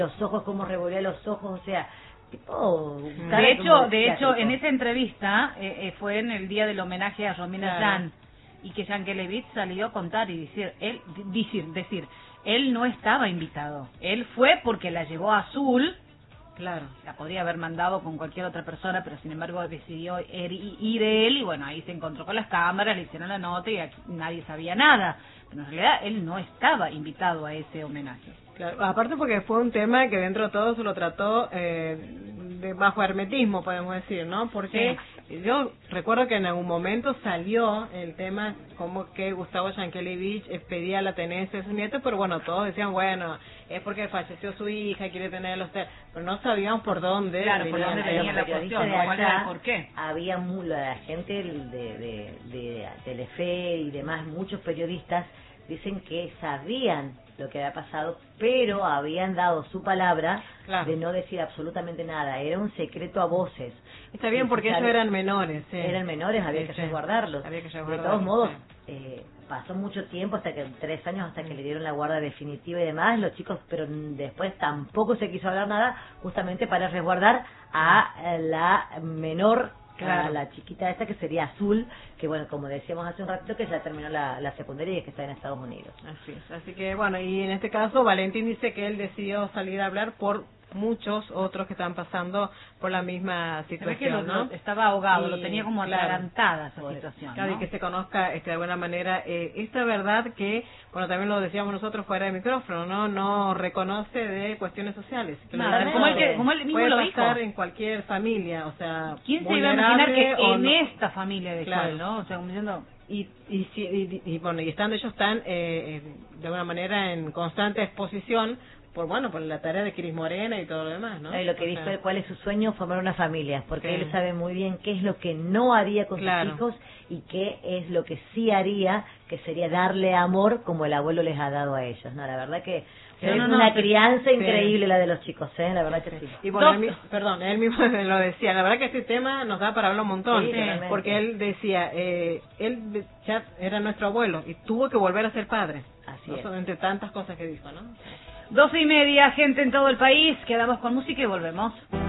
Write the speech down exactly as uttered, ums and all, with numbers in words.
los ojos, cómo revolvía los ojos, o sea, tipo... De hecho, de hecho, en esa entrevista, eh, eh, fue en el día del homenaje a Romina Claro. Yan, y que Yankelevich salió a contar y decir, él, decir, decir, él no estaba invitado, él fue porque la llevó a Azul. Claro. La podría haber mandado con cualquier otra persona, pero sin embargo decidió ir, ir él, y bueno, ahí se encontró con las cámaras, le hicieron la nota y aquí nadie sabía nada. Pero en realidad él no estaba invitado a ese homenaje. Claro, aparte porque fue un tema que dentro de todo se lo trató eh, de bajo hermetismo, podemos decir, ¿no? Porque sí. Yo recuerdo que en algún momento salió el tema como que Gustavo Yankelevich pedía la tenencia de su nieto, pero bueno, todos decían, bueno, es porque falleció su hija, quiere tener los... Pero no sabíamos por dónde. Claro, por dónde venía la cuestión, de cuál era el porqué. Había mu- la gente de, de, de Telefe y demás, muchos periodistas dicen que sabían lo que había pasado, pero habían dado su palabra claro. de no decir absolutamente nada. Era un secreto a voces. Está bien, porque ellos eran menores. Sí. Eran menores, había sí, que sí. resguardarlos. Había que de resguardarlos, todos modos, sí. eh, pasó mucho tiempo, hasta que tres años, hasta que le dieron la guarda definitiva y demás, los chicos, pero después tampoco se quiso hablar nada, justamente para resguardar a la menor, claro. a la chiquita esta que sería Azul, que bueno, como decíamos hace un ratito, que ya terminó la, la secundaria y que está en Estados Unidos. Así es, así que bueno, y en este caso Valentín dice que él decidió salir a hablar por muchos otros que están pasando por la misma situación, que lo, ¿no? Lo, estaba ahogado, y, lo tenía como claro, atragantada esa situación, claro, ¿no? y que se conozca este, de alguna manera eh, esta verdad que, bueno, también lo decíamos nosotros fuera de micrófono, ¿no? No reconoce de cuestiones sociales. Que Nada, como, el que, como él mismo puede lo pasar dijo. en cualquier familia, o sea, ¿quién se iba a imaginar que en no? esta familia de claro. él, ¿no? O sea, como diciendo... Y, y, y, y, y bueno, y estando ellos tan, eh, eh, de alguna manera, en constante exposición, por bueno, por la tarea de Cris Morena y todo lo demás, ¿no? Y lo que o dijo sea, él, cuál es su sueño, formar una familia, porque sí. él sabe muy bien qué es lo que no haría con claro. sus hijos y qué es lo que sí haría, que sería darle amor como el abuelo les ha dado a ellos, ¿no? La verdad que sí, es no, una no, crianza sí. increíble la de los chicos, ¿eh? La verdad que sí. Y bueno, él, perdón, él mismo lo decía, la verdad que este tema nos da para hablar un montón, sí, porque él decía, eh, él ya era nuestro abuelo y tuvo que volver a ser padre. Así no es. son entre tantas cosas que dijo, ¿no? Doce y media, gente en todo el país, quedamos con música y volvemos.